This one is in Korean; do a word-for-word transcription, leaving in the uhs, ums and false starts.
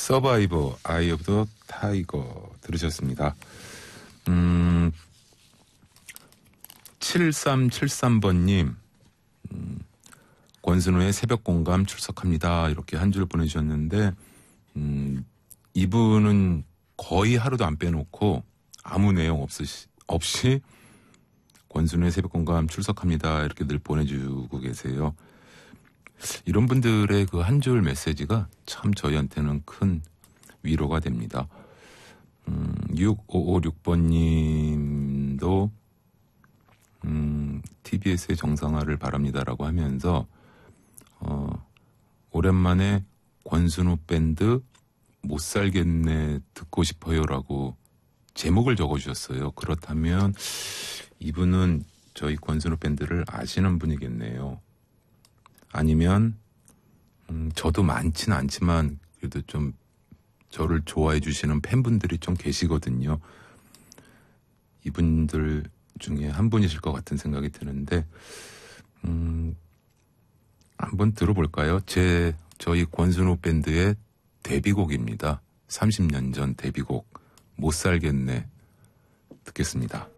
서바이버, 아이 오브 더 타이거 들으셨습니다. 음, 칠삼칠삼 번님, 음, 권순우의 새벽공감 출석합니다. 이렇게 한 줄 보내주셨는데, 음, 이분은 거의 하루도 안 빼놓고 아무 내용 없으시, 없이 권순우의 새벽공감 출석합니다. 이렇게 늘 보내주고 계세요. 이런 분들의 그 한 줄 메시지가 참 저희한테는 큰 위로가 됩니다. 음, 육오오육 번님도 음, 티비에스의 정상화를 바랍니다라고 하면서 어, 오랜만에 권순우 밴드 못 살겠네 듣고 싶어요라고 제목을 적어주셨어요. 그렇다면 이분은 저희 권순우 밴드를 아시는 분이겠네요. 아니면 음, 저도 많진 않지만 그래도 좀 저를 좋아해 주시는 팬분들이 좀 계시거든요. 이분들 중에 한 분이실 것 같은 생각이 드는데 음, 한번 들어볼까요? 제 저희 권순우 밴드의 데뷔곡입니다. 삼십 년 전 데뷔곡 못 살겠네 듣겠습니다.